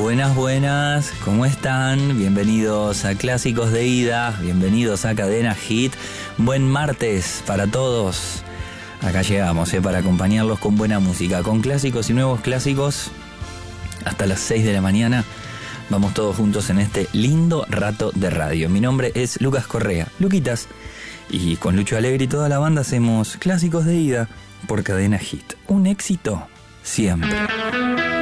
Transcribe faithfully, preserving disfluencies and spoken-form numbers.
Buenas, buenas, ¿cómo están? Bienvenidos a Clásicos de Ida, bienvenidos a Cadena Hit. Buen martes para todos. Acá llegamos, ¿eh? Para acompañarlos con buena música, con clásicos y nuevos clásicos. Hasta las seis de la mañana vamos todos juntos en este lindo rato de radio. Mi nombre es Lucas Correa, Luquitas, y con Lucho Alegre y toda la banda hacemos Clásicos de Ida por Cadena Hit. Un éxito siempre.